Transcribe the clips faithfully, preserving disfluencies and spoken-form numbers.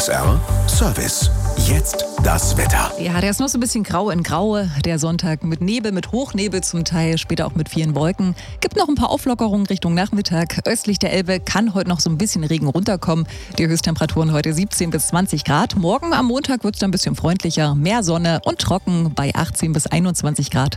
S R Service. Jetzt das Wetter. Ja, der ist noch so ein bisschen grau in grau. Der Sonntag mit Nebel, mit Hochnebel zum Teil, später auch mit vielen Wolken. Gibt noch ein paar Auflockerungen Richtung Nachmittag. Östlich der Elbe kann heute noch so ein bisschen Regen runterkommen. Die Höchsttemperaturen heute siebzehn bis zwanzig Grad. Morgen am Montag wird es dann ein bisschen freundlicher. Mehr Sonne und trocken bei achtzehn bis einundzwanzig Grad.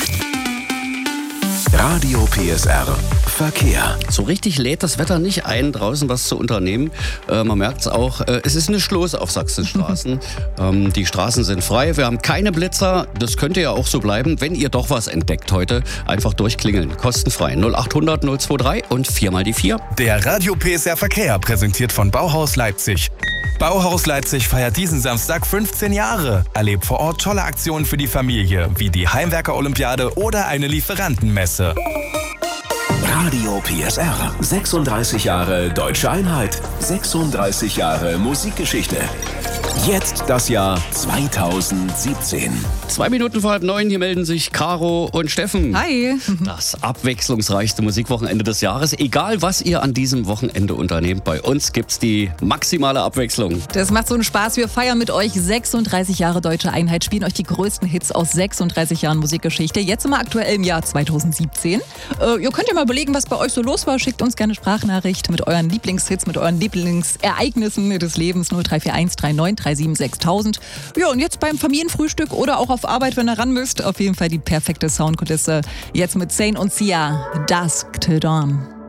Radio P S R Verkehr. So richtig lädt das Wetter nicht ein, draußen was zu unternehmen. Äh, man merkt es auch, äh, es ist nicht los auf Sachsens Straßen. ähm, die Straßen sind frei, wir haben keine Blitzer. Das könnte ja auch so bleiben. Wenn ihr doch was entdeckt heute, einfach durchklingeln. Kostenfrei. null acht hundert null zwei drei und viermal die vier. Der Radio P S R Verkehr, präsentiert von Bauhaus Leipzig. Bauhaus Leipzig feiert diesen Samstag fünfzehn Jahre. Erlebt vor Ort tolle Aktionen für die Familie, wie die Heimwerker-Olympiade oder eine Lieferantenmesse. Radio P S R. sechsunddreißig Jahre Deutsche Einheit. sechsunddreißig Jahre Musikgeschichte. Jetzt das Jahr zweitausendsiebzehn. Zwei Minuten vor halb neun, hier melden sich Caro und Steffen. Hi. Das abwechslungsreichste Musikwochenende des Jahres. Egal, was ihr an diesem Wochenende unternehmt, bei uns gibt's die maximale Abwechslung. Das macht so einen Spaß. Wir feiern mit euch sechsunddreißig Jahre Deutsche Einheit, spielen euch die größten Hits aus sechsunddreißig Jahren Musikgeschichte. Jetzt immer aktuell im Jahr zweitausendsiebzehn. Äh, ihr könnt ja mal überlegen, was bei euch so los war. Schickt uns gerne Sprachnachricht mit euren Lieblingshits, mit euren Lieblingsereignissen des Lebens. null drei vier eins drei neun drei sieben sechstausend. Ja, und jetzt beim Familienfrühstück oder auch auf Arbeit, wenn ihr ran müsst, auf jeden Fall die perfekte Soundkulisse. Jetzt mit Zayn und Sia, Dusk Till Dawn.